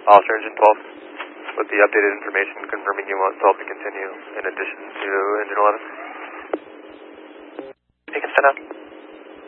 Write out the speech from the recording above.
Officer Engine 12, with the updated information confirming you want Salt to continue in addition to Engine 11.